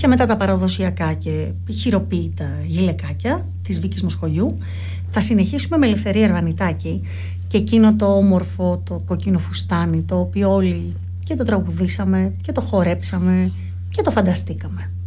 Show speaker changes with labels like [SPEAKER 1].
[SPEAKER 1] και μετά τα παραδοσιακά και χειροποίητα γυλαικάκια της Βίκης Μοσχολιού. Θα συνεχίσουμε με Ελευθερία Ερβανιτάκη και εκείνο το όμορφο, το κόκκινο φουστάνι, το οποίο όλοι και το τραγουδήσαμε και το χορέψαμε και το φανταστήκαμε.